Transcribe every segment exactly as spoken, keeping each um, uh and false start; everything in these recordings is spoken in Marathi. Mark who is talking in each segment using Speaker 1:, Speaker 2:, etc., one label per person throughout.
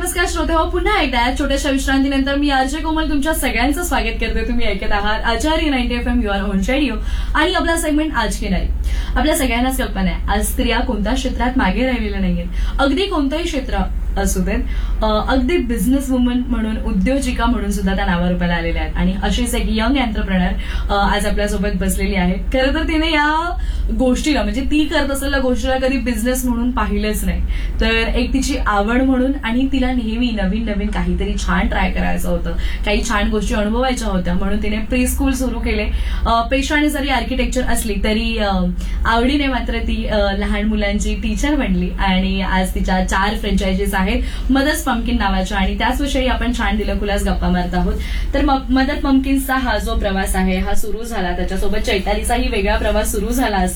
Speaker 1: नमस्कार श्रोते हो, पुन्हा एकदा या छोट्याशा विश्रांतीनंतर मी आरजे कोमल तुमच्या सगळ्यांचं स्वागत करते. तुम्ही ऐकत आहात आचार्य ninety F M you're home radio आणि आपला सेगमेंट आज की नाही. आपल्या सगळ्यांनाच कल्पना आहे आज स्त्रिया कोणत्या क्षेत्रात मागे राहिलेल्या नाहीयेत. अगदी कोणतंही क्षेत्र असू देत, अगदी बिझनेस वुमन म्हणून, उद्योजिका म्हणून सुद्धा त्या नावारूपाला आलेल्या आहेत. आणि अशीच एक यंग एंटरप्रेनर आज आपल्यासोबत बसलेली आहे. खरं तर तिने या गोष्टीला म्हणजे ती करत असलेल्या गोष्टीला कधी बिझनेस म्हणून पाहिलंच नाही, तर एक तिची आवड म्हणून आणि तिला नेहमी नवीन नवीन काहीतरी छान ट्राय करायचं होतं, काही छान गोष्टी अनुभवायच्या होत्या म्हणून तिने प्री स्कूल सुरू केले. पेशाने जरी आर्किटेक्चर असली तरी आवडीने मात्र ती लहान मुलांची टीचर बनली आणि आज तिच्या चार फ्रँचायझीज आहेत मदर्स पंपकिन नावाच्या, आणि त्याचविषयी आपण छान दिलखुलास गप्पा मारत आहोत. तर मदर पंपकिन्सचा हा जो प्रवास आहे हा सुरू झाला, त्याच्यासोबत चैतालीचाही वेगळा प्रवास सुरू झाला असेल.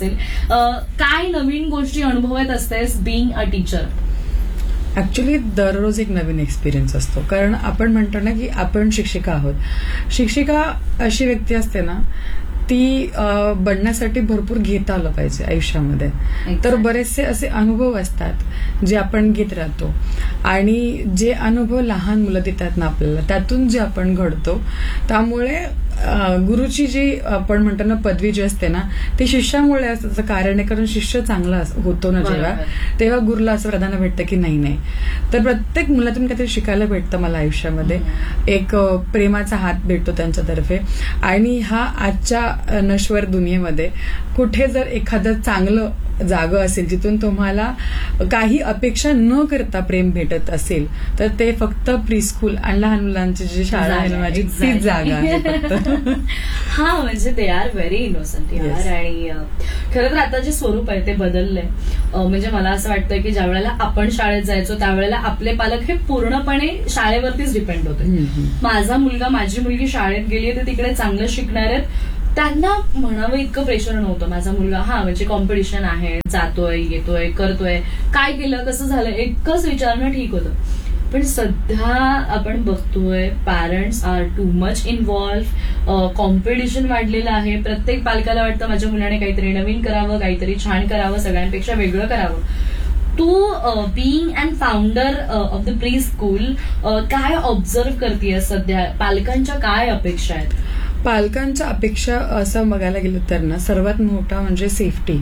Speaker 1: काय नवीन गोष्टी अनुभवत असतेस बिईंग अ टीचर?
Speaker 2: ऍक्च्युली दररोज एक नवीन एक्सपिरियन्स असतो, कारण आपण म्हणतो ना की आपण शिक्षिका आहोत. शिक्षिका अशी व्यक्ती असते ना, ती बनण्यासाठी भरपूर घेता आलं पाहिजे आयुष्यामध्ये. तर बरेचसे असे अनुभव असतात जे आपण घेत राहतो आणि जे अनुभव लहान मुलं देतात ना आपल्याला, त्यातून जे आपण घडतो. त्यामुळे गुरुची जी आपण म्हणतो ना पदवी जी असते ना, ती शिष्यामुळे असं कारण आहे, कारण शिष्य चांगला होतो ना जेव्हा, तेव्हा गुरुला असं प्राधान्य भेटतं की नाही नाही. तर प्रत्येक मुलातून काहीतरी शिकायला भेटतं मला आयुष्यामध्ये. एक प्रेमाचा हात भेटतो त्यांच्यातर्फे. आणि हा आजच्या नश्वर दुनियेमध्ये कुठे जर एखादं चांगलं जागा असेल जिथून तुम्हाला काही अपेक्षा न करता प्रेम भेटत असेल, तर ते फक्त प्री स्कूल आणि लहान मुलांची जी शाळा आहे माझी तीच जागा आहे फक्त.
Speaker 1: हा म्हणजे दे आर व्हेरी इनोसंट यार. आणि खरं तर आता जे स्वरूप आहे ते बदललंय. म्हणजे मला असं वाटतं की ज्या वेळेला आपण शाळेत जायचो त्यावेळेला आपले पालक हे पूर्णपणे शाळेवरतीच डिपेंड होते. माझा मुलगा माझी मुलगी शाळेत गेली तर तिकडे चांगलं शिकणार आहेत, त्यांना म्हणावं इतकं प्रेशर नव्हतं. माझा मुलगा हा म्हणजे कॉम्पिटिशन आहे, जातोय येतोय करतोय, काय केलं कसं झालं एकच विचारणं ठीक होतं. पण सध्या आपण बघतोय parents R too much involve. Competition वाढलेलं आहे. प्रत्येक पालकाला वाटतं माझ्या मुलाने काहीतरी नवीन करावं, काहीतरी छान करावं, सगळ्यांपेक्षा वेगळं करावं. तू being and founder of the pre school काय ऑब्झर्व्ह करतेय सध्या? पालकांच्या काय अपेक्षा आहेत?
Speaker 2: पालकांच्या अपेक्षा असं बघायला गेलं तर ना, सर्वात मोठा म्हणजे सेफ्टी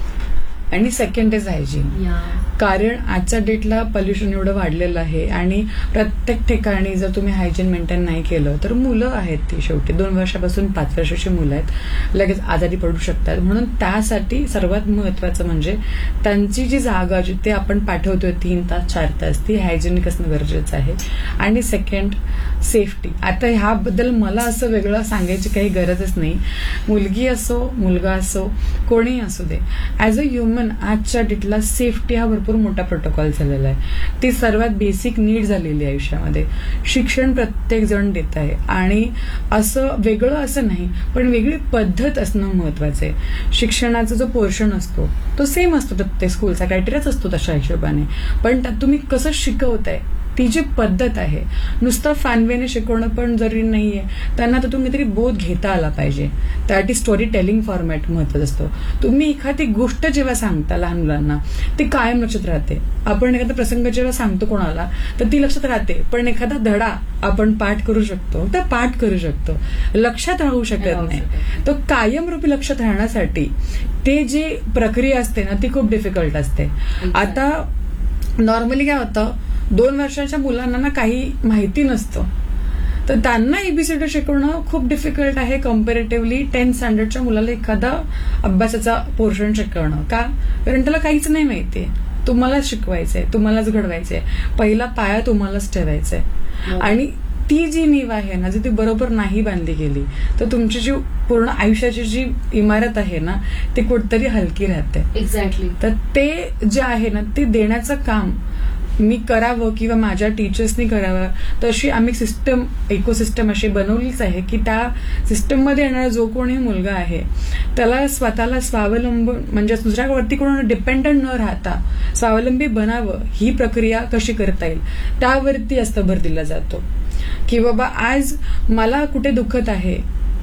Speaker 2: आणि सेकंड इज हायजीन. कारण आजच्या डेटला पोल्युशन एवढं वाढलेलं आहे आणि प्रत्येक ठिकाणी जर तुम्ही हायजीन मेंटेन नाही केलं तर मुलं आहेत ती शेवटी दोन वर्षापासून पाच वर्षाची मुलं आहेत, लगेच आजारी पडू शकतात. म्हणून त्यासाठी सर्वात महत्वाचं म्हणजे त्यांची जी जागा जिथे आपण पाठवतोय तीन तास चार तास ती हायजेनिक असणं गरजेचं आहे. आणि सेकंड सेफ्टी. आता ह्याबद्दल मला असं वेगळं सांगायची काही गरजच नाही. मुलगी असो मुलगा असो कोणीही असू दे, ऍज अ ह्युमन आजच्या डेटला सेफ्टी हा भरपूर मोठा प्रोटोकॉल झालेला आहे. ती सर्वात बेसिक नीड झालेली आहे आयुष्यामध्ये. शिक्षण प्रत्येक जण देत आहे आणि असं वेगळं असं नाही, पण वेगळी पद्धत असणं महत्वाचं आहे. शिक्षणाचा जो पोर्शन असतो तो सेम असतो, प्रत्येक स्कूलचा क्रायटेरियाच असतो तशा हिशोबाने, पण त्यात तुम्ही कसं शिकवताय ती जी पद्धत आहे. नुसतं फॅनवेने शिकवणं पण जरुरी नाहीये, त्यांना तर तुम्ही तरी बोध घेता आला पाहिजे. त्यासाठी स्टोरी टेलिंग फॉर्मॅट महत्वाचा असतो. तुम्ही एखादी गोष्ट जेव्हा सांगता लहान मुलांना ती कायम लक्षात राहते. आपण एखादा प्रसंग जेव्हा सांगतो कोणाला तर ती लक्षात राहते, पण एखादा धडा आपण पाठ करू शकतो तर पाठ करू शकतो, लक्षात राहू शकत नाही. तो कायमरूपी लक्षात राहण्यासाठी ते जी प्रक्रिया असते ना ती खूप डिफिकल्ट असते. आता नॉर्मली काय होतं, दोन वर्षाच्या मुलांना ना काही माहिती नसतं, तर त्यांना एबीसीडी शिकवणं खूप डिफिकल्ट आहे कम्पॅरेटिव्हली टेन्थ स्टँडर्डच्या मुलाला एखादा अभ्यासाचा पोर्शन शिकवणं. का? कारण त्याला काहीच नाही माहितीये. तुम्हालाच शिकवायचंय, तुम्हालाच घडवायचंय, पहिला पाया तुम्हालाच ठेवायचाय. आणि ती जी नीव आहे ना, जी ती बरोबर नाही बांधली गेली तर तुमची जी पूर्ण आयुष्याची जी इमारत आहे ना ती कुठतरी हलकी राहते.
Speaker 1: एक्झॅक्टली.
Speaker 2: तर ते जे आहे ना ते देण्याचं काम मी करावं किंवा माझ्या टीचर्सनी करावं, तशी आम्ही सिस्टम इकोसिस्टम अशी बनवलीच आहे की त्या सिस्टममध्ये येणारा जो कोणी मुलगा आहे त्याला स्वतःला स्वावलंबून म्हणजे दुसऱ्यावरती कोणाला डिपेंडंट न राहता स्वावलंबी बनावं. ही प्रक्रिया कशी करता येईल त्यावरती जास्त भर दिला जातो. की बाबा आज मला कुठे दुखत आहे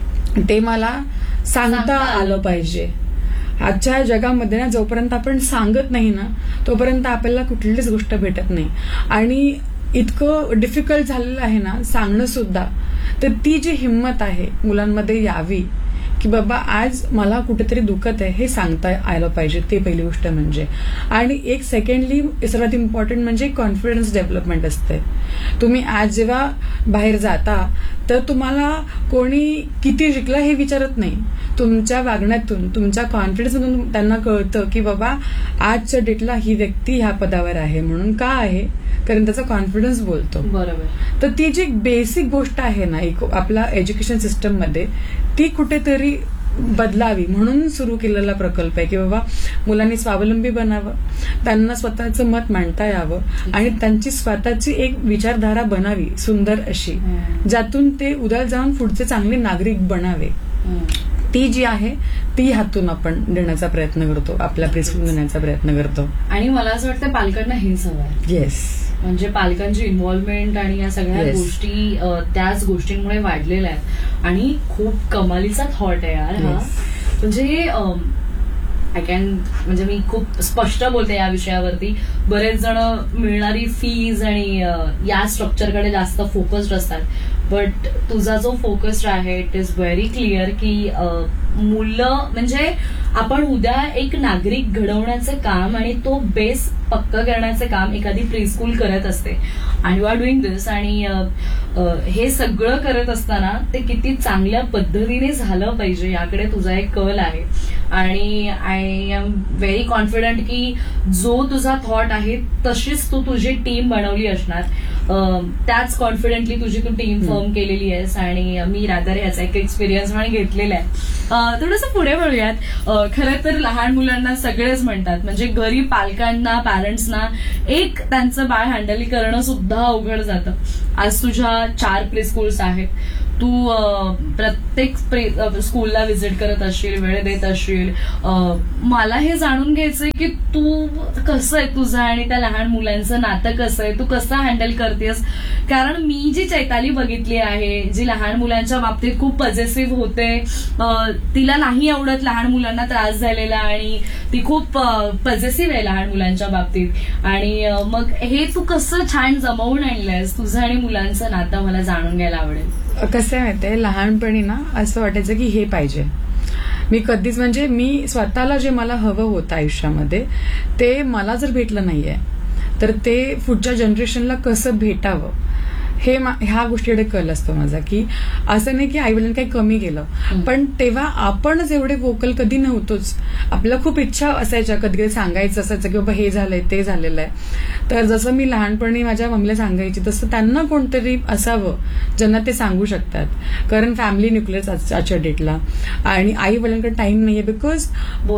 Speaker 2: ते मला सांगता आलं पाहिजे. आजच्या जगामध्ये ना जोपर्यंत आपण सांगत नाही ना तोपर्यंत आपल्याला कुठलीच गोष्ट भेटत नाही. आणि इतकं डिफिकल्ट झालेलं आहे ना सांगणं सुद्धा, तर ती जी हिंमत आहे मुलांमध्ये यावी की बाबा आज मला कुठेतरी दुखत आहे हे सांगता आलं पाहिजे, ते पहिली गोष्ट म्हणजे. आणि एक सेकंडली सर्वात इम्पॉर्टंट म्हणजे कॉन्फिडन्स डेव्हलपमेंट असते. तुम्ही आज जेव्हा बाहेर जाता तर तुम्हाला कोणी किती शिकलं हे विचारत नाही, तुमच्या वागण्यातून तुमच्या कॉन्फिडन्समधून त्यांना कळतं की बाबा आजच्या डेटला ही व्यक्ती ह्या पदावर आहे. म्हणून का आहे? कारण त्याचा कॉन्फिडन्स बोलतो.
Speaker 1: बरोबर.
Speaker 2: तर ती जी बेसिक गोष्ट आहे ना एक आपल्या एज्युकेशन सिस्टम मध्ये, ती कुठेतरी बदलावी म्हणून सुरू केलेला प्रकल्प आहे की बाबा मुलांनी स्वावलंबी बनावं, त्यांना स्वतःचं मत मांडता यावं आणि त्यांची स्वतःची एक विचारधारा बनावी सुंदर अशी, ज्यातून ते उद्या जाऊन पुढचे चांगले नागरिक बनावे. ती जी आहे ती ह्यातून आपण देण्याचा प्रयत्न करतो, आपल्या प्रेस्कूल देण्याचा प्रयत्न करतो.
Speaker 1: आणि मला असं वाटतं पालकांना हेच हवं आहे.
Speaker 2: येस,
Speaker 1: म्हणजे पालकांची इन्व्हॉल्वमेंट आणि या सगळ्या
Speaker 2: Yes.
Speaker 1: गोष्टी त्याच गोष्टींमुळे वाढलेल्या आहेत. आणि खूप कमालीचा थॉट आहे यार हा.
Speaker 2: Yes.
Speaker 1: म्हणजे आय कॅन म्हणजे मी खूप स्पष्ट बोलते या विषयावरती. बरेच जण मिळणारी फीज आणि या स्ट्रक्चरकडे जास्त फोकस्ड असतात, बट तुझा जो फोकस्ड आहे इट इज व्हेरी क्लिअर की मुलं म्हणजे आपण उद्या एक नागरिक घडवण्याचं काम आणि तो बेस पक्क करण्याचं काम एखादी प्रीस्कूल करत असते. आणि यू आर डुईंग दिस. आणि हे सगळं करत असताना ते किती चांगल्या पद्धतीने झालं पाहिजे याकडे तुझा एक कल आहे. आणि आय एम व्हेरी कॉन्फिडंट की जो तुझा थॉट आहे तशीच तू तुझी टीम बनवली असणार, त्याच कॉन्फिडंटली तुझी तू टीम फॉर्म केलेली आहेस. आणि मी रादर याचा एक एक्सपिरियन्स म्हणून घेतलेला आहे. थोडंसं पुढे वळूयात. खरं तर लहान मुलांना सगळेच म्हणतात, म्हणजे घरी पालकांना पॅरेंट्सना एक त्यांचं बाळ हँडल करणं सुद्धा अवघड जातं. आज तुझ्या चार प्ले स्कूल्स आहेत, तू प्रत्येक स्कूलला व्हिजिट करत असशील, वेळ देत असशील. मला हे जाणून घ्यायचंय की तू कसं आहे तुझं आणि त्या लहान मुलांचं नातं कसं आहे, तू कसं हँडल करतेस. कारण मी जी चैताली बघितली आहे, जी लहान मुलांच्या बाबतीत खूप पॉझिटिव्ह होते, तिला नाही आवडत लहान मुलांना त्रास झालेला आणि ती खूप पॉझिटिव्ह आहे लहान मुलांच्या बाबतीत. आणि मग हे तू कसं छान जमवून आणलंयस तुझं आणि मुलांचं नातं, मला जाणून घ्यायला आवडेल.
Speaker 2: कसं आहे माहितीये, लहानपणी ना असं वाटायचं की हे पाहिजे. मी कधीच म्हणजे मी स्वतःला जे मला हवं होतं आयुष्यामध्ये ते मला जर भेटलं नाहीये तर ते पुढच्या जनरेशनला कसं भेटावं हे ह्या गोष्टीकडे कल असतो माझा. की असं नाही की आईवडिलांनी काही कमी केलं, पण तेव्हा आपणच एवढे वोकल कधी नव्हतोच. आपल्याला खूप इच्छा असायच्या, कधी कधी सांगायचं असायचं की बाबा हे झालंय ते झालेलं आहे. तर जसं मी लहानपणी माझ्या मम्मीला सांगायची तसं त्यांना कोणतरी असावं ज्यांना ते सांगू शकतात. कारण फॅमिली न्यूक्लिअर आजच्या डेटला आणि आई वडिलांकडे टाइम नाहीये, बिकॉज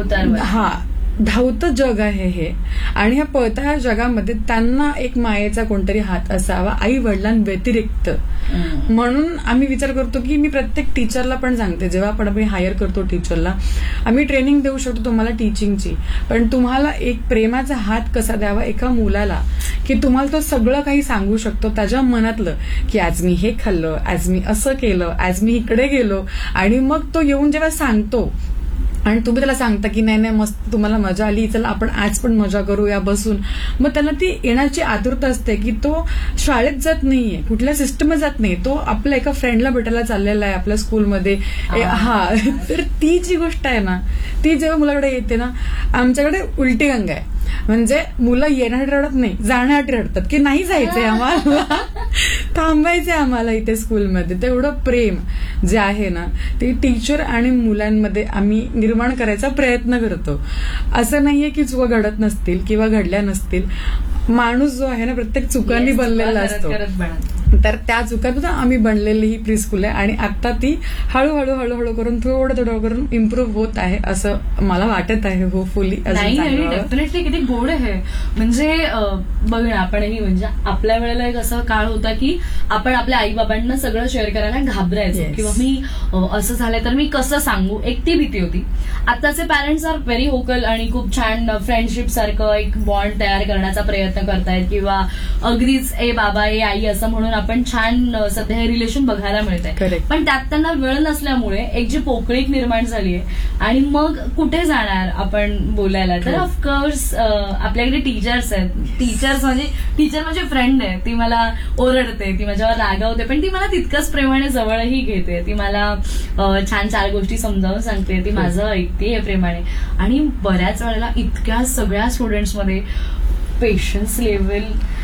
Speaker 2: हा धावतं जग आहे हे. आणि ह्या पळत्या जगामध्ये त्यांना एक मायेचा कोणतरी हात असावा आई वडिलांव्यतिरिक्त. म्हणून आम्ही विचार करतो की मी प्रत्येक टीचरला पण सांगते, जेव्हा आपण आम्ही हायर करतो टीचरला, आम्ही ट्रेनिंग देऊ शकतो तुम्हाला टीचिंगची, पण तुम्हाला एक प्रेमाचा हात कसा द्यावा एका मुलाला की तुम्हाला तो सगळं काही सांगू शकतो त्याच्या मनातलं की आज मी हे खाल्लं, आज मी असं केलं, आज मी इकडे गेलो. आणि मग तो येऊन जेव्हा सांगतो आणि तुम्ही त्याला सांगता की नाही नाही मस्त तुम्हाला मजा आली, चला आपण आज पण मजा करूया बसून, मग त्याला ती येण्याची आतुरता असते की तो शाळेत जात नाहीये, कुठल्या सिस्टममध्ये जात नाही, तो आपल्या एका फ्रेंडला भेटायला चाललेला आहे आपल्या स्कूलमध्ये. हा, तर ती जी गोष्ट आहे ना ती जेव्हा मुलाकडे येते ना, आमच्याकडे उलटी गंगा आहे. म्हणजे मुलं येण्यासाठी रडत नाही, जाण्यासाठी रडतात की नाही जायचंय आम्हाला, थांबायचंय आम्हाला इथे स्कूलमध्ये. तेवढं प्रेम जे आहे ना ते टीचर आणि मुलांमध्ये आम्ही निर्माण करायचा प्रयत्न करतो. असं नाहीये की चुका घडत नसतील किंवा घडल्या नसतील. माणूस जो आहे ना प्रत्येक चुकांनी बनलेला असतो, तर त्या चुकांतून आम्ही बनलेली ही प्रीस्कूल आहे. आणि आता ती हळूहळू हळूहळू करून थोडं थोडं करून इम्प्रूव्ह होत आहे असं मला वाटत आहे. होपफुली
Speaker 1: डेफिनेटली किती गोड आहे. म्हणजे बघ ना, आपणही म्हणजे आपल्या वेळेला एक असं काळ होता की आपण आपल्या आई बाबांना सगळं शेअर करायला घाबरायचो किंवा मी असं झालंय तर मी कसं सांगू, एक ती भीती होती. आताचे पॅरेंट्स आर व्हेरी व्होकल आणि खूप छान फ्रेंडशिप सारखं एक बॉन्ड तयार करण्याचा प्रयत्न करतायत किंवा अगदीच ए बाबा ए आई असं म्हणून आपण छान अ, सध्या हे रिलेशन बघायला मिळत आहे.
Speaker 2: Correct.
Speaker 1: पण त्यात त्यांना वेळ नसल्यामुळे एक जी पोकळीक निर्माण झाली आहे आणि मग कुठे जाणार आपण बोलायला. तर
Speaker 2: True.
Speaker 1: ऑफकोर्स आपल्याकडे टीचर्स आहेत. टीचर्स म्हणजे टीचर म्हणजे फ्रेंड आहे. ती मला ओरडते, ती माझ्यावर रागावते, पण ती मला तितकंच प्रेमाने जवळही घेते. ती मला अ, छान चार गोष्टी समजावून सांगते, ती माझं ऐकते हे प्रेमाने. आणि बऱ्याच वेळेला इतक्या सगळ्या स्टुडंट्समध्ये पेशन्स लेवल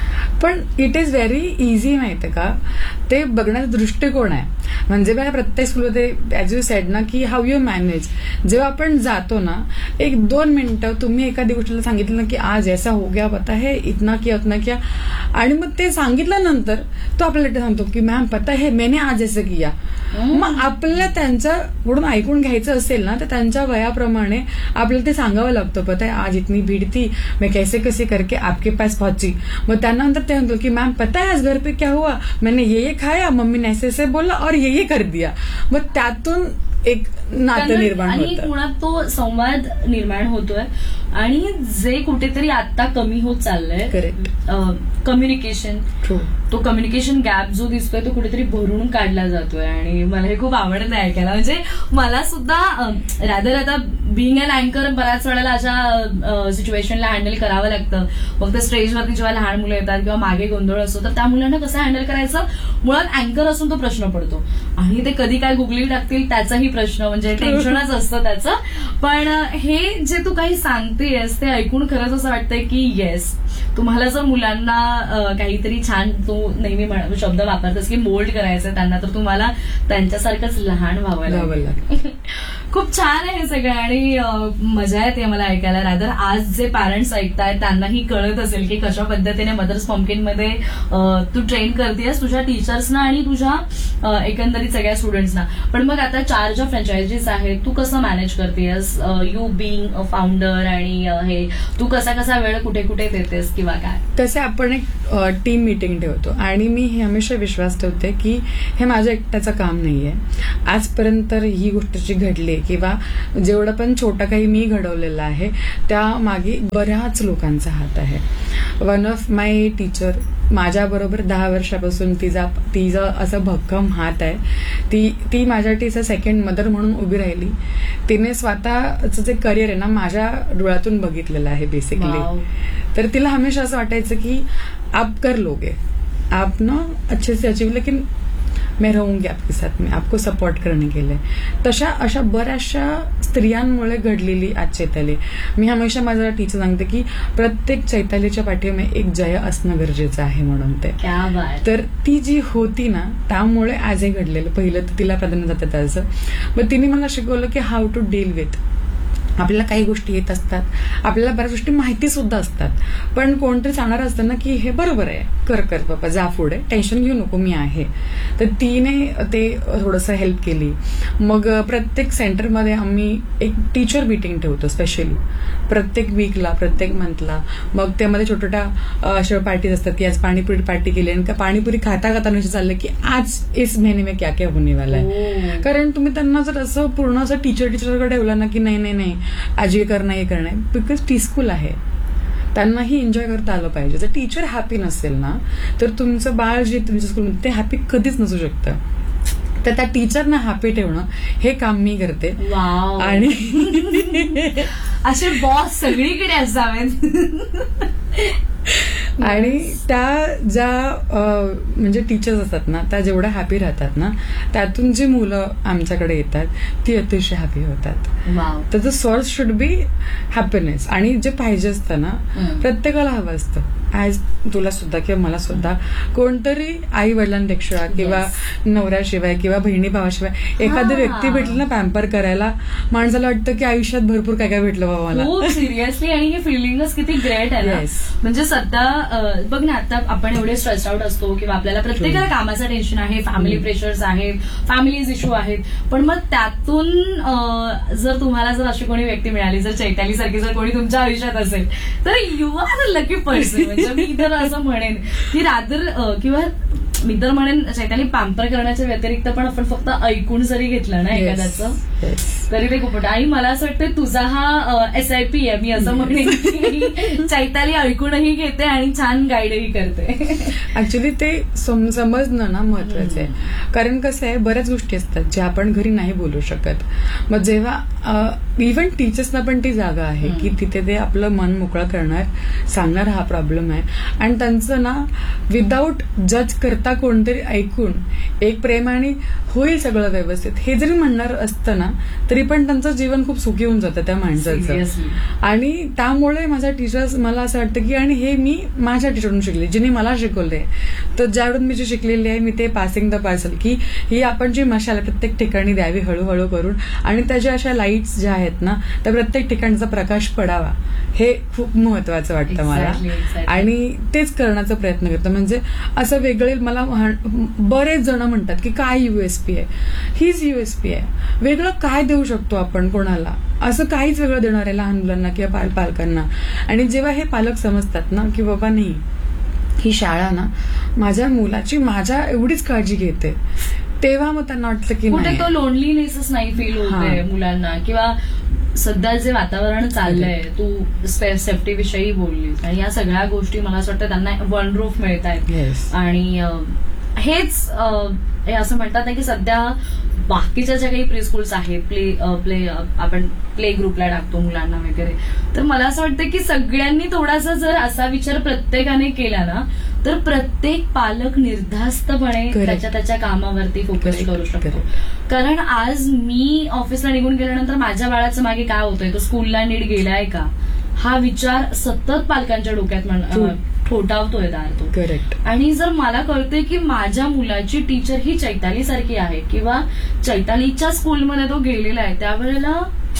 Speaker 2: पण इट इज व्हेरी इझी माहितीये का, ते बघण्याचा दृष्टिकोन आहे. म्हणजे मला प्रत्येक स्कूलमध्ये ऍज यू सेड ना की हाऊ यू मॅनेज. जेव्हा आपण जातो ना, एक दोन मिनिटं तुम्ही एखादी गोष्टीला सांगितलं ना की आज ऐसा हो गया पता है, इतना किया उतना किया, आणि मग ते सांगितल्यानंतर तो आपल्याला सांगतो की मॅम पता है मैंने आज ऐसे किया. मग आपल्याला त्यांच्याकडून ऐकून घ्यायचं असेल ना तर त्यांच्या वयाप्रमाणे आपल्याला ते सांगावं लागतं. पता है आज इतनी भीड़ थी, मैं कैसे कैसे करके आपके पास पहुंची. मग त्यानंतर ते म्हणतो की मॅम पता है आज घर पे क्या हुआ, मैंने ये ये खाया, मम्मी ने ऐसे ऐसे बोला और ये ये कर दिया. मग त्यातून एक नातं निर्माण
Speaker 1: आणि
Speaker 2: होतं.
Speaker 1: मुळात तो संवाद निर्माण होतोय. आणि जे कुठेतरी आता कमी होत चाललंय,
Speaker 2: करेक्ट,
Speaker 1: कम्युनिकेशन,
Speaker 2: ट्रू,
Speaker 1: तो कम्युनिकेशन गॅप जो दिसतोय तो कुठेतरी भरून काढला जातोय. आणि मला हे खूप आवडतं ऐकायला. म्हणजे मला सुद्धा रादर आता बिईंग अन अँकर बऱ्याच वेळेला अशा सिच्युएशनला हँडल करावं लागतं. मग ते स्टेजवरती जेव्हा लहान मुलं येतात किंवा मागे गोंधळ असतो तर त्या मुलांना कसं हँडल करायचं, मुळात अँकर असून तो प्रश्न पडतो. आणि ते कधी काय गुगली टाकतील त्याचाही प्रश्न, म्हणजे टेन्शनच असतं त्याचं. पण हे जे तू काही सांगतेस ते ऐकून खरंच असं वाटतंय की येस, तुम्हाला जर मुलांना काहीतरी छान, तू नेहमी शब्द वापरतेस की मोल्ड करायचं त्यांना, तर तुम्हाला त्यांच्यासारखंच लहान व्हावं लागेल. खूप छान आहे हे सगळं आणि मजा येते मला ऐकायला. रादर आज जे पॅरेंट्स ऐकतायत त्यांनाही कळत असेल की कशा पद्धतीने मदर्स पम्पकिनमध्ये तू ट्रेन करतेस तुझ्या टीचर्सना आणि तुझ्या एकंदरीत सगळ्या स्टुडंट्सना. पण मग आता चार ज्या फ्रँचायझीज आहेत तू कसं मॅनेज करतेस, यू बिईंग अ फाउंडर, आणि हे तू कसा कसा वेळ कुठे कुठे देतेस किंवा काय?
Speaker 2: तसे आपण एक टीम मीटिंग ठेवतो आणि मी हे हमेशा विश्वास ठेवते की हे माझं एकट्याचं काम नाहीये. आजपर्यंत ही गोष्ट जी घडली किंवा जेवढं पण छोटं काही मी घडवलेलं आहे त्या मागे बऱ्याच लोकांचा हात आहे. वन ऑफ माय टीचर माझ्याबरोबर दहा वर्षापासून तिचा तिचा असं भक्कम हात आहे. ती ती माझ्यासाठी असं सेकंड मदर म्हणून उभी राहिली. तिने स्वतःचं जे करिअर आहे ना माझ्या डोळ्यातून बघितलेलं आहे बेसिकली. तर तिला हमेशा असं वाटायचं की आप कर लोगे, आप ना अच्छे से अचीव, लेकिन मैं रहूंगी आपके साथ में, आपको सपोर्ट करने के लिए. तशा अशा बऱ्याचशा स्त्रियांमुळे घडलेली आज चैताली. मी हमेशा माझ्या टीचर सांगते की प्रत्येक चैतालीच्या पाठीमागे एक जय असणं गरजेचं आहे म्हणून ते. तर ती जी होती ना त्यामुळे आज हे घडलेलं. पहिलं तर तिला प्राधान्य जातं त्याचं. मग तिने मला शिकवलं की हाऊ टू डील विथ. आपल्याला काही गोष्टी येत असतात, आपल्याला बऱ्याच गोष्टी माहिती सुद्धा असतात, पण कोणतरी सांगणार असतं ना की हे बरोबर आहे, कर कर बाबा, जा पुढे, टेन्शन घेऊ नको, मी आहे. तर तिने ते थोडंसं हेल्प केली. मग प्रत्येक सेंटरमध्ये आम्ही एक टीचर मीटिंग ठेवतो स्पेशली प्रत्येक वीकला, प्रत्येक मंथला. मग त्यामध्ये छोट्या अशा पार्टीज असतात की आज पाणीपुरी पार्टी केली आणि पाणीपुरी खाता खाता विषय चाललं की आज इस महिने में क्या क्या होने वाला है. कारण तुम्ही त्यांना जर असं पूर्ण असं टीचर टीचरकडे ठेवलं ना की नाही नाही नाही आज हे करणं हे करणं, बिकॉज टी स्कूल आहे, त्यांनाही एन्जॉय करता आलं पाहिजे. जर टीचर हॅपी नसेल ना तर तुमचं बाळ जे तुमच्या स्कूलमध्ये ते हॅपी कधीच नसू शकतं. तर त्या टीचरना हॅपी ठेवणं हे काम मी करते. आणि
Speaker 1: असे बॉस सगळीकडे असावेत.
Speaker 2: आणि त्या ज्या म्हणजे टीचर्स असतात ना त्या जेवढ्या हॅपी राहतात ना त्यातून जी मुलं आमच्याकडे येतात ती अतिशय हॅपी होतात. त्याचं सोर्स शुड बी हॅपीनेस. आणि जे पाहिजे असतं ना प्रत्येकाला हवं असतं. ऍज तुला सुद्धा किंवा मला सुद्धा कोणतरी आई वडिलांपेक्षा किंवा नवऱ्याशिवाय किंवा बहिणी भावाशिवाय एखादी व्यक्ती भेटली ना पॅम्पर करायला, माणसाला वाटतं की आयुष्यात भरपूर काय काय भेटलं बाबा मला.
Speaker 1: खूप सिरियसली. आणि ही फिलिंगच किती ग्रेट आहे ना. म्हणजे सध्या बघ ना, आता आपण एवढे स्ट्रेस आउट असतो किंवा आपल्याला प्रत्येकाला कामाचं टेन्शन आहे, फॅमिली प्रेशर्स आहेत, फॅमिलीज इश्यू आहेत, पण मग त्यातून जर तुम्हाला जर अशी कोणी व्यक्ती मिळाली, जर चैताली सारखी जर कोणी तुमच्या आयुष्यात असेल तर you are a lucky person. म्हणजे मी तर असं म्हणेन की रादर किंवा मी तर म्हणेन चैताली पॅम्पर करण्याच्या व्यतिरिक्त पण आपण फक्त ऐकून जरी घेतलं ना एखाद्याचं तरी ते खूप. आणि मला असं वाटतं तुझा हा एस आय पी आहे, मी असं म्हणेन की चैताली ऐकूनही घेते आणि छान गाईडही करते.
Speaker 2: ऍक्च्युली ते समजणं ना महत्वाचं आहे. कारण कसं आहे, बऱ्याच गोष्टी असतात ज्या आपण घरी नाही बोलू शकत. मग जेव्हा इव्हन टीचर्सना पण ती जागा आहे की तिथे ते आपलं मन मोकळं करणार, सांगणार हा प्रॉब्लेम आहे, आणि त्यांचं ना विदाऊट जज करता कोणतरी ऐकून एक प्रेमाने होईल सगळं व्यवस्थित हे जरी म्हणणार असतं ना तरी पण त्यांचं जीवन खूप सुखी होऊन जातं त्या माणसाचं. आणि त्यामुळे माझ्या टीचर्स मला असं वाटतं की, आणि हे मी माझ्या टीचरकडून शिकले, जिने मला शिकवलंय. तर ज्यावेळेस मी जे शिकलेली आहे मी ते पासिंग द पार्सल की ही आपण जी मशाल प्रत्येक ठिकाणी द्यावी हळूहळू करून, आणि त्याच्या अशा लाईट्स ज्या आहेत ना त्या प्रत्येक ठिकाणचा प्रकाश पडावा हे खूप महत्वाचं वाटतं मला. आणि तेच करण्याचा प्रयत्न करतो. म्हणजे असं वेगळे मला बरेच जण म्हणतात की काय युएसपी आहे, हीच युएसपी आहे, वेगळं काय देऊ शकतो आपण कोणाला, असं काहीच वेगळं देणार आहे लहान मुलांना किंवा पालकांना. आणि जेव्हा हे पालक समजतात ना की बाबा नाही, ही शाळा ना माझ्या मुलाची माझ्या एवढीच काळजी घेते, तेव्हा मग त्यांना वाटतं की
Speaker 1: कुठे तो लोनलीनेसच नाही फील होते मुलांना. किंवा सध्या जे वातावरण चाललंय, तू सेफ्टी विषयी बोललीस, आणि या सगळ्या गोष्टी मला असं वाटतं त्यांना वन रूफ मिळत आहेत. आणि हेच हे असं म्हणतात ना की सध्या बाकीच्या ज्या काही प्री स्कूल्स आहेत, प्ले प्ले आपण प्ले ग्रुपला टाकतो मुलांना वगैरे, तर मला असं वाटतं की सगळ्यांनी थोडासा जर असा विचार प्रत्येकाने केला ना तर प्रत्येक पालक निर्धास्तपणे त्याच्या त्याच्या कामावरती फोकस करू शकतो. कारण आज मी ऑफिसला निघून गेल्यानंतर माझ्या बाळाचं मागे काय होतंय, तो स्कूलला नीट गेलाय का, हा विचार सतत पालकांच्या डोक्यात ठोठावतोय दार तो.
Speaker 2: करेक्ट.
Speaker 1: आणि जर मला कळतंय की माझ्या मुलाची टीचर ही चैताली सारखी आहे किंवा चैतालीच्या स्कूलमध्ये तो गेलेला आहे, त्यावेळेला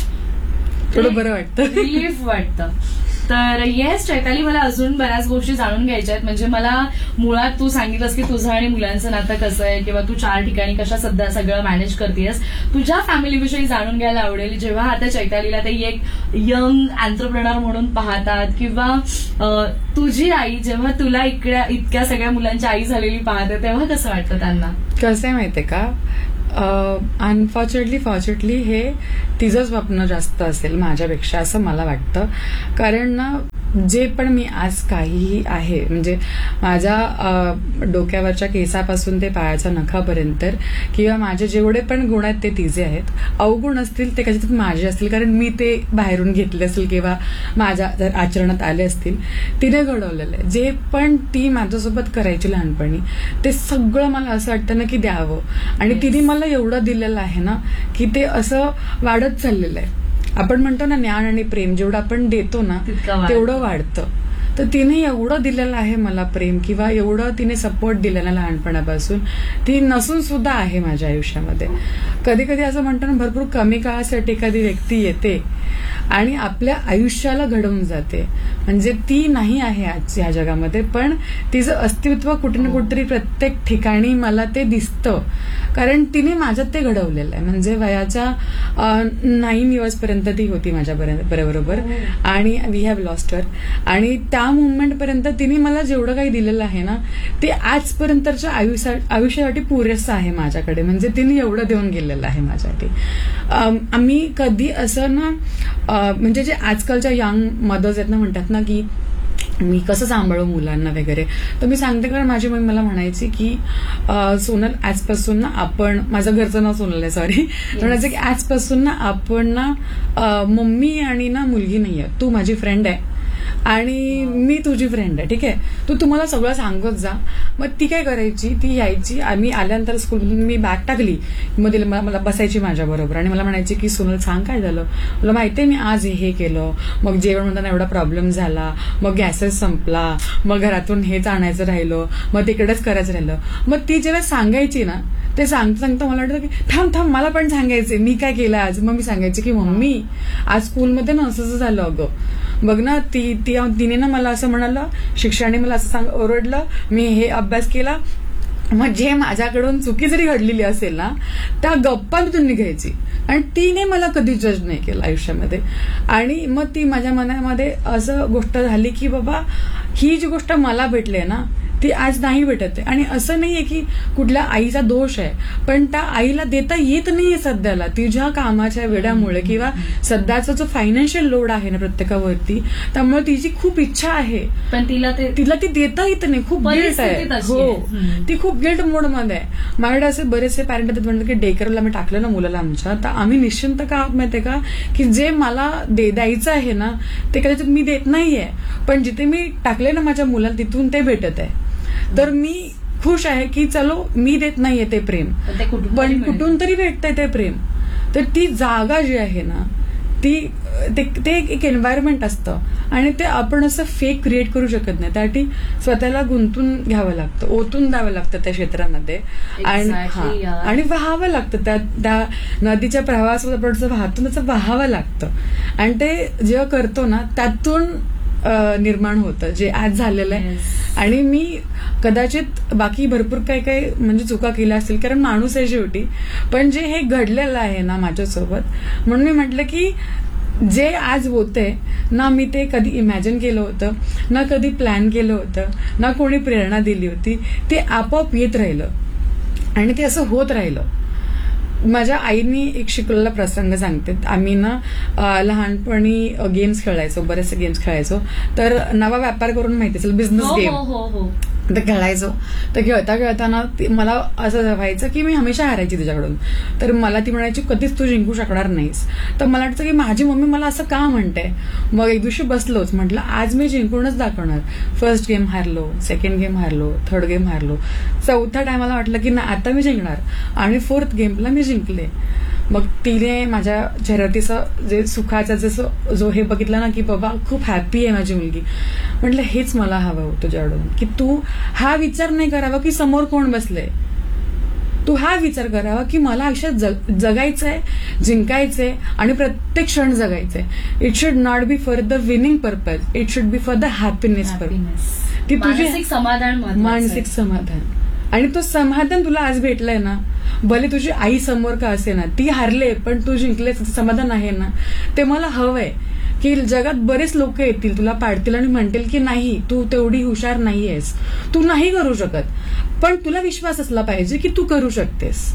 Speaker 2: थोडं बरं वाटतं,
Speaker 1: रिलीफ वाटतं. तर येस चैताली, मला अजून बऱ्याच गोष्टी जाणून घ्यायच्या आहेत. म्हणजे मला मुळात तू सांगितलंस की तुझं आणि मुलांचं नातं कसं आहे, किंवा तू चार ठिकाणी कशा सध्या सगळं मॅनेज करतेस. तुझ्या फॅमिलीविषयी जाणून घ्यायला आवडेल. जेव्हा आता चैतालीला ते एक यंग एंटरप्रेनर म्हणून पाहतात, किंवा तुझी आई जेव्हा तुला इकडे इतक्या सगळ्या मुलांची आई झालेली पाहते, तेव्हा कसं वाटतं त्यांना?
Speaker 2: कसं आहे माहितीये का, अनफॉर्च्युनेटली फॉर्च्युनेटली हे तिचं स्वप्न जास्त असेल माझ्यापेक्षा असं मला वाटतं. कारण ना जे पण मी आज काहीही आहे, म्हणजे माझ्या डोक्यावरच्या केसापासून ते पायाच्या नखापर्यंत, किंवा माझे जेवढे पण गुण आहेत ते तिचे आहेत. अवगुण असतील ते कदाचित माझे असतील, कारण मी ते बाहेरून घेतले असेल किंवा माझ्या जर आचरणात आले असतील. तिने घडवलेलं आहे. जे पण ती माझ्यासोबत करायची लहानपणी ते सगळं मला असं वाटतं ना की द्यावं. आणि तिने मला एवढं दिलेलं आहे ना की ते असं वाढत चाललेलं आहे. आपण म्हणतो ना ज्ञान आणि प्रेम जेवढं आपण देतो ना तेवढं वाढतं. तर तिने एवढं दिलेलं आहे मला प्रेम, किंवा एवढं तिने सपोर्ट दिलेला लहानपणापासून, ती नसून सुद्धा आहे माझ्या आयुष्यामध्ये. कधी कधी असं म्हणतो ना, भरपूर कमी काळासाठी एखादी व्यक्ती येते आणि आपल्या आयुष्याला घडवून जाते. म्हणजे ती नाही आहे आज या जगामध्ये, पण तिचं अस्तित्व कुठे ना कुठेतरी प्रत्येक ठिकाणी मला ते दिसतं. कारण तिने माझ्यात ते घडवलेलं आहे. म्हणजे वयाच्या नाईन इयर्स पर्यंत ती होती माझ्या बरोबर, आणि वी हॅव लॉस्ट हर. आणि त्या मुवमेंट पर्यंत तिने मला जेवढं काही दिलेलं आहे ना ते आजपर्यंतच्या आयुष्या आयुष्यासाठी पुरेसं आहे माझ्याकडे. म्हणजे तिने एवढं देऊन गेलेलं आहे माझ्यासाठी. आम्ही कधी असं ना, म्हणजे जे आजकालच्या यंग मदर्स आहेत ना म्हणतात ना की मी कसं सांभाळू मुलांना वगैरे, तर मी सांगते, कारण माझी मम्मी मला म्हणायची की सोनल आजपासून ना आपण, माझं घरचं नाव सोनल आहे सॉरी, म्हणायचं की आजपासून ना आपण ना मम्मी आणि ना मुलगी नाही आहे, तू माझी फ्रेंड आहे आणि मी तुझी फ्रेंड आहे, ठीक आहे, तू तुम्हाला सगळं सांगत जा. मग ती काय करायची, ती यायची, आम्ही आल्यानंतर स्कूलमधून मी बॅग टाकली, मग तिला मला बसायची माझ्या बरोबर आणि मला म्हणायची की सोनल सांग काय झालं, मला माहितीये मी आज हे केलं, मग जेवण म्हणताना एवढा प्रॉब्लेम झाला, मग गॅसेस संपला, मग घरातून हेच आणायचं राहिलं, मग तिकडेच करायचं राहिलं. मग ती जेव्हा सांगायची ना ते सांगता सांगता मला वाटतं की थांब थांब मला पण सांगायचे मी काय केलं आज. मग मी सांगायचे की मम्मी आज स्कूलमध्ये ना असं झालं अगं, बघ ना ती तिने ना मला असं म्हणालं, शिक्षकाने मला असं सांग ओरडलं, मी हे अभ्यास केला. मग जे माझ्याकडून चुकी जरी घडलेली असेल ना त्या गप्पा मी निघायची, आणि तिने मला कधी जज नाही केलं आयुष्यामध्ये. आणि मग ती माझ्या मनामध्ये असं गोष्ट झाली की बाबा ही जी गोष्ट मला भेटली ना ती ती आज नाही भेटत आहे. आणि असं नाहीये की कुठल्या आईचा दोष आहे, पण त्या आईला देता येत नाहीये सध्याला तिच्या कामाच्या वेळामुळे किंवा सध्याचा जो फायनान्शियल लोड आहे ना प्रत्येकावरती, त्यामुळे तिची खूप इच्छा आहे
Speaker 1: पण तिला ते
Speaker 2: तिला ती देता येत नाही. खूप गिल्ट आहे. हो, ती खूप गिल्ट मोड मध्ये आहे. माझ्याकडे असे बरेचसे पॅरेंट आहेत म्हणतात की डे केअरला मी टाकलं ना मुलाला आमच्या, तर आम्ही निश्चिंत का आहोत माहितीये का, की जे मला द्यायचं आहे ना ते कदाचित मी देत नाहीये, पण जिथे मी टाकले ना माझ्या मुलाला तिथून ते भेटत आहे. तर मी खुश आहे की चलो मी देत नाहीये ते प्रेम, पण कुठून तरी भेटतंय ते प्रेम. तर ती जागा जी आहे ना ती ते एक एन्व्हायरमेंट असतं आणि ते आपण असं फेक क्रिएट करू शकत नाही. त्यासाठी स्वतःला गुंतून घ्यावं लागतं, ओतून द्यावं लागतं त्या क्षेत्रामध्ये आणि आणि वाहावं लागतं. त्या त्या नदीच्या प्रवाहासोबत आपण वाहतो त्याचं वाहावं लागतं आणि ते जेव्हा करतो ना त्यातून निर्माण होतं जे आज झालेलं आहे. आणि मी कदाचित बाकी भरपूर काही काही म्हणजे चुका केल्या असतील कारण माणूस आहे शेवटी, पण जे हे घडलेलं आहे ना माझ्यासोबत म्हणून मी म्हटलं की जे आज होतंय ना मी ते कधी इमॅजिन केलं होतं ना कधी प्लॅन केलं होतं ना कोणी प्रेरणा दिली होती, ते आपोआप येत राहिलं आणि ते असं होत राहिलं. माझ्या आईनी एक शिकवलेला प्रसंग सांगते. आम्ही ना लहानपणी गेम्स खेळायचो, बरेचसे गेम्स खेळायचो. तर नवा व्यापार करून माहिती असेल बिझनेस गेम, तर खेळायचो. तर खेळता खेळताना मला असं व्हायचं की मी हमेशा हारायची तिच्याकडून. तर मला ती म्हणायची कधीच तू जिंकू शकणार नाहीस. तर मला वाटतं की माझी मम्मी मला असं का म्हणते. मग एक दिवशी बसलोच, म्हटलं आज मी जिंकूनच दाखवणार. फर्स्ट गेम हारलो, सेकंड गेम हारलो, थर्ड गेम हारलो, चौथ्या टायमाला वाटलं की ना आता मी जिंकणार आणि फोर्थ गेमला मी जिंकले. मग तिने माझ्या चेहऱ्यातीचं जे सुखाचं जसं जो हे बघितलं ना की बाबा खूप हॅपी आहे माझी मुलगी. म्हटलं हेच मला हवं होतं तुझ्याकडून, की तू हा विचार नाही करावा की समोर कोण बसलंय. तू हा विचार करावा की मला आयुष्यात जगायचंय, जिंकायचंय आणि प्रत्येक क्षण जगायचंय. It should not be for the winning purpose, it should be for the happiness purpose. ती तुझी
Speaker 1: समाधान,
Speaker 2: मानसिक समाधान. आणि तो समाधान तुला आज भेटलंय ना, भले तुझी आई समोर का असे ना, ती हारले पण तू जिंकलेस समाधान आहे ना, ते मला हवंय. की जगात बरेच लोक येतील तुला पाडतील आणि म्हणतील की नाही तू तेवढी हुशार नाहीयेस, तू नाही करू शकत, पण तुला विश्वास असला पाहिजे की तू करू शकतेस.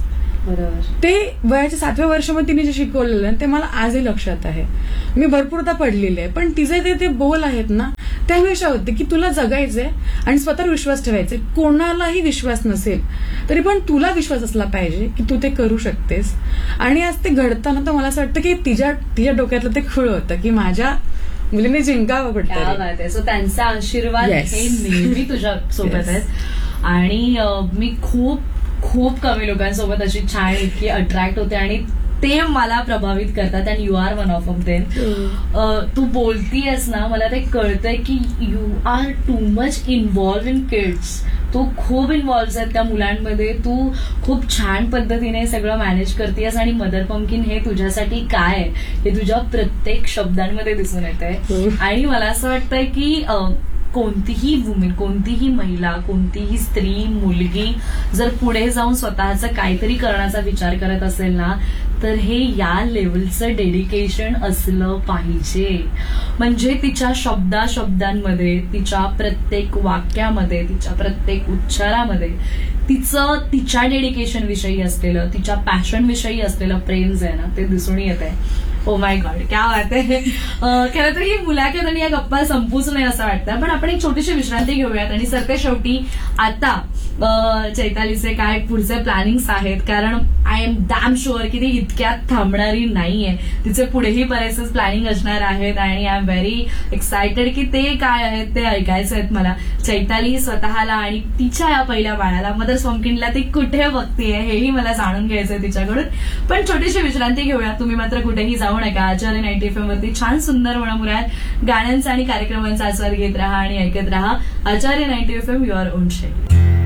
Speaker 2: ते वयाच्या सातव्या वर्षामध्ये तिने जे शिकवलेलं ते मला आजही लक्षात आहे. मी भरपूरदा पडलेले आहे, पण तिचे ते ते बोल आहेत ना ते हमेशा होते की तुला जगायचंय आणि स्वतःवर विश्वास ठेवायचे. कोणालाही विश्वास नसेल तरी पण तुला विश्वास असला पाहिजे की तू ते करू शकतेस. आणि आज ते घडताना तर मला असं वाटतं की तिच्या तिच्या डोक्यातलं ते खुळ होतं की माझ्या मुलीने जिंकावं पडतं.
Speaker 1: सो त्यांचा आशीर्वाद हे नेहमी तुझ्या सोबत आहेत. आणि मी खूप खूप कमी लोकांसोबत अशी छान इतकी अट्रॅक्ट होते आणि ते मला प्रभावित करतात. And you R one of of them. तू बोलतीयस ना मला ते कळतंय की you R too much involve in kids. तू खूप इन्व्हॉल्व आहेत त्या मुलांमध्ये. तू खूप छान पद्धतीने सगळं मॅनेज करतेस आणि मदर पंपकिन हे तुझ्यासाठी काय आहे हे तुझ्या प्रत्येक शब्दांमध्ये दिसून येत आहे. आणि मला असं वाटतंय की कोणतीही वुमेन, कोणतीही महिला, कोणतीही स्त्री, मुलगी जर पुढे जाऊन स्वतःचं काहीतरी करण्याचा विचार करत असेल ना तर हे या लेवलचं डेडिकेशन असलं पाहिजे. म्हणजे तिच्या शब्दा शब्दांमध्ये, तिच्या प्रत्येक वाक्यामध्ये, तिच्या प्रत्येक उच्चारामध्ये तिचं तिच्या डेडिकेशन विषयी असलेलं, तिच्या पॅशन विषयी असलेलं प्रेम जे आहे ना ते दिसून येत आहे. ओ माय गॉड, क्या बात आहे. खरं तर ही मुलाखत आणि या गप्पा संपूच नाही असं वाटतं, पण आपण एक छोटीशी विश्रांती घेऊयात आणि सरते शेवटी आता चैतालीचे काय पुढचे प्लॅनिंग्स आहेत, कारण आय एम डॅम शुअर की ती इतक्यात थांबणारी नाहीये. तिचे पुढेही बरेचसे प्लॅनिंग असणार आहेत आणि आय एम व्हेरी एक्सायटेड की ते काय आहेत ते ऐकायचं आहेत मला. चैताली स्वतःला आणि तिच्या या पहिल्या बाळाला मदर पंपकिनला ती कुठे बघतीये हेही मला जाणून घ्यायचंय तिच्याकडून. पण छोटीशी विश्रांती घेऊया. तुम्ही मात्र कुठेही जाऊ नका. आचार्य नाईन्टी एफ एम वरती छान सुंदर मुळामुळात गाण्यांचा आणि कार्यक्रमांचा आस्वाद घेत राहा आणि ऐकत राहा आचार्य ninety F am your on share.